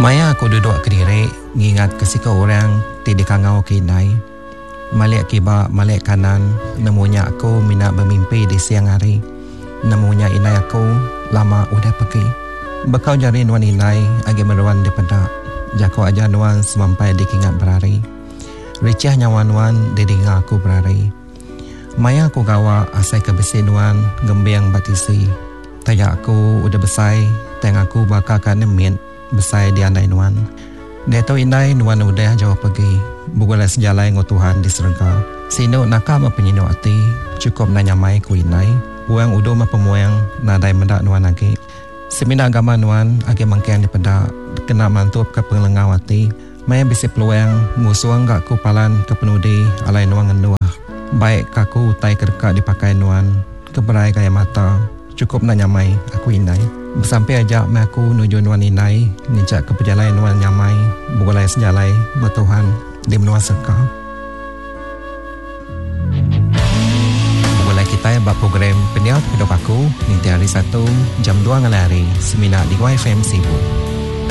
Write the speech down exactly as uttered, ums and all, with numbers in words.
Maya aku duduk kediri, ngingat kesika orang tidak kangau kinai. Malik kiba, malik kanan, nemunya aku minat bermimpi di siang hari. Nemunya inai aku lama udah pergi. Bekau jari nuan inai agi meruan di pedak. Jako aja nuan semampai di kingat berari. Ricah nyawan-nuan di dengar aku berari. Maya aku gawa asai kebesi nuan gembiang batisi. Taya aku udah besai, teng aku bakal kanemit besai di andai nuan. Dia tahu indai nuan udah jauh pergi. Bukanlah sejalai ngau Tuhan di serga. Sino nakam penyino hati, cukup nanyamai ku indai. Uang udo ma pemuang nadai mendak nuan lagi. Semina agama nuan agi mangkian di pedak. Kena mantup ke penglengau hati. Maya bisi peluang ngusuang gak ku palan ke penudi alai nuan ngenuah. Baik kaku utai kerka dipakai nuan. Keberai kaya mata. Cukup nanyamai aku indai. Sampai ajak me aku nuju nuan inai, ninjak ke perjalanan nuan nyamai, bukanlah sejalai bertuhan di menua serka. Bukanlah kita buat program penyiar hidup aku, ninti hari satu, jam dua ngalari, seminar di Y F M Sibu.